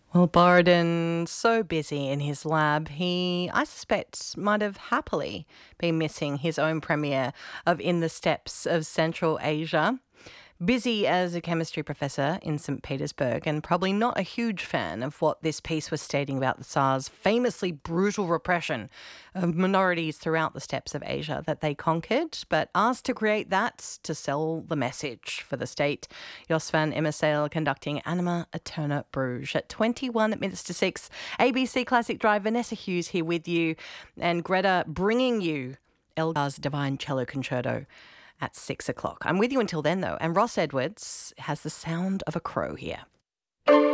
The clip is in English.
Well, Borden, so busy in his lab, I suspect, might have happily been missing his own premiere of In the Steppes of Central Asia. Busy as a chemistry professor in St. Petersburg, and probably not a huge fan of what this piece was stating about the Tsar's famously brutal repression of minorities throughout the steppes of Asia that they conquered, but asked to create that to sell the message for the state. Jos van Emmersale conducting Anima Eterna Bruges at 21 minutes to 6. ABC Classic Drive, Vanessa Hughes here with you, and Greta bringing you Elgar's Divine Cello Concerto at 6 o'clock. I'm with you until then, though, and Ross Edwards has the sound of a crow here.